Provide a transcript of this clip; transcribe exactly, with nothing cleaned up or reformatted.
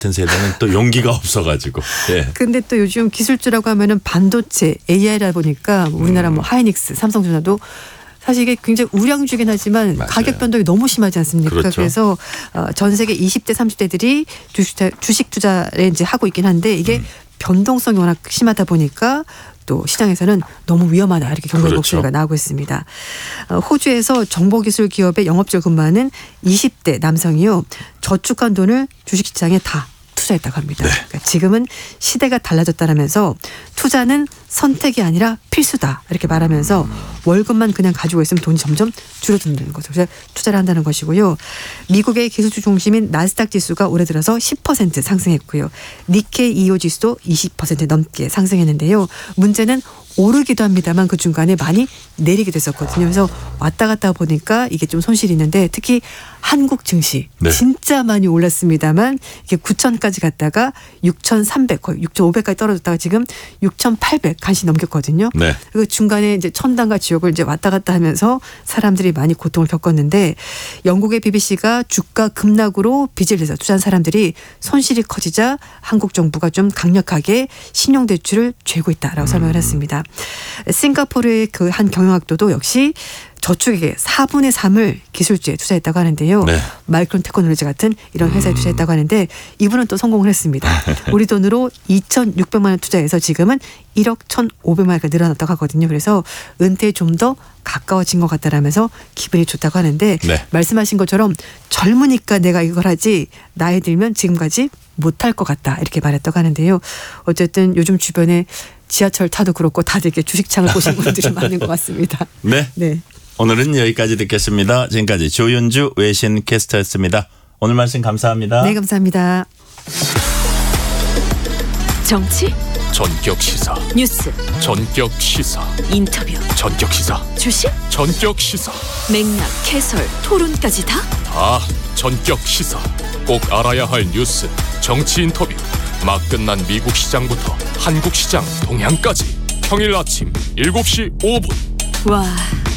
같은 세대는 또 용기가 없어가지고. 예. 근데 또 요즘 기술주라고 하면은 반도체, 에이아이라 보니까 우리나라 뭐 하이닉스, 삼성전자도 사실 이게 굉장히 우량주긴 하지만 맞아요. 가격 변동이 너무 심하지 않습니까? 그렇죠. 그래서 전 세계 이십 대, 삼십 대들이 주식, 투자, 주식 투자를 이제 하고 있긴 한데 이게 음. 변동성이 워낙 심하다 보니까 또 시장에서는 너무 위험하다 이렇게 경고의 그렇죠. 목소리가 나오고 있습니다. 호주에서 정보기술 기업의 영업직을 근무하는 이십 대 남성이요. 저축한 돈을 주식시장에 다 투자했다고 합니다. 네. 그러니까 지금은 시대가 달라졌다라면서 투자는 선택이 아니라 필수다 이렇게 말하면서 월급만 그냥 가지고 있으면 돈이 점점 줄어든다는 거죠. 그래서 투자를 한다는 것이고요. 미국의 기술주 중심인 나스닥 지수가 올해 들어서 십 퍼센트 상승했고요. 니케이 이십오 지수도 이십 퍼센트 넘게 상승했는데요. 문제는 오르기도 합니다만 그 중간에 많이 내리기도 했었거든요. 그래서 왔다 갔다 보니까 이게 좀 손실이 있는데 특히 한국 증시 네. 진짜 많이 올랐습니다만 이게 구천까지 갔다가 육천삼백 거의 육천오백까지 떨어졌다가 지금 육천팔백 간신히 넘겼거든요. 네. 그 중간에 이제 천당과 지옥을 이제 왔다 갔다 하면서 사람들이 많이 고통을 겪었는데 영국의 비비씨가 주가 급락으로 빚을 내서 투자한 사람들이 손실이 커지자 한국 정부가 좀 강력하게 신용대출을 죄고 있다라고 음. 설명을 했습니다. 싱가포르의 그 한 경영학도도 역시 저축액의 사분의 삼을 기술주에 투자했다고 하는데요. 네. 마이크론 테크놀로지 같은 이런 회사에 음. 투자했다고 하는데 이분은 또 성공을 했습니다. 우리 돈으로 이천육백만 원 투자해서 지금은 일억 천오백만 원까지 늘어났다고 하거든요. 그래서 은퇴에 좀 더 가까워진 것 같다라면서 기분이 좋다고 하는데 네. 말씀하신 것처럼 젊으니까 내가 이걸 하지 나이 들면 지금까지 못할 것 같다 이렇게 말했다고 하는데요. 어쨌든 요즘 주변에 지하철 타도 그렇고 다들 이렇게 주식창을 보신 분들이 많은 것 같습니다. 네. 네. 오늘은 여기까지 듣겠습니다. 지금까지 조윤주 외신 캐스터였습니다. 오늘 말씀 감사합니다. 네, 감사합니다. 정치 전격 시사 뉴스 전격 시사 인터뷰 전격 시사 주식 전격 시사 맥락 해설 토론까지 다? 다 전격 시사 꼭 알아야 할 뉴스 정치 인터뷰 막 끝난 미국 시장부터 한국 시장 동향까지 평일 아침 일곱 시 오 분 와